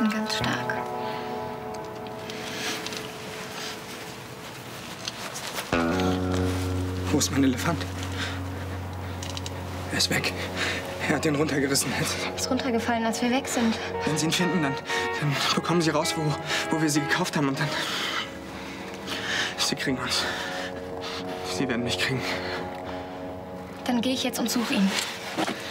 bin ganz stark. Wo ist mein Elefant? Er ist weg. Er hat ihn runtergerissen. Er ist runtergefallen, als wir weg sind. Wenn Sie ihn finden, dann bekommen Sie raus, wo wir sie gekauft haben. Und dann... Sie kriegen uns. Sie werden mich kriegen. Dann gehe ich jetzt und suche ihn.